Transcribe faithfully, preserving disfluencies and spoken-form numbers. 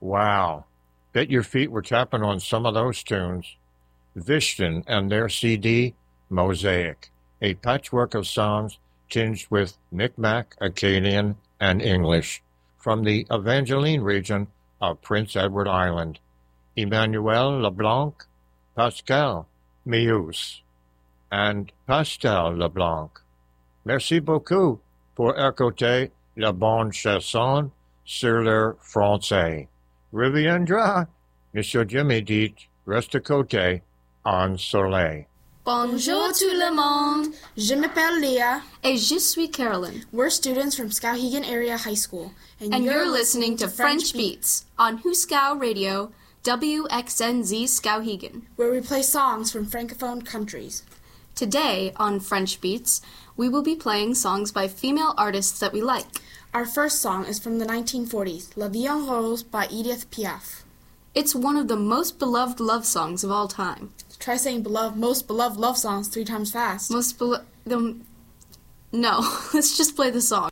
Wow. Bet your feet were tapping on some of those tunes. Vishton and their C D, Mosaic, a patchwork of songs tinged with Micmac, Acadian, and English, from the Evangeline region of Prince Edward Island. Emmanuel Leblanc, Pascal Mius, and Pastel Leblanc. Merci beaucoup pour écouter la bonne chanson sur le français. Reviendra, Monsieur Jimmy dit, reste à côté, en soleil. Bonjour tout le monde. Je m'appelle Leah. Et je suis Carolyn. We're students from Skowhegan Area High School. And, and you're, you're listening to French Beats on Huskow Radio, W X N Z Skowhegan, where we play songs from Francophone countries. Today on French Beats, we will be playing songs by female artists that we like. Our first song is from the nineteen forties, La Vie en Rose by Edith Piaf. It's one of the most beloved love songs of all time. Try saying beloved, most beloved love songs three times fast. Most beloved... Um, no, let's just play the song.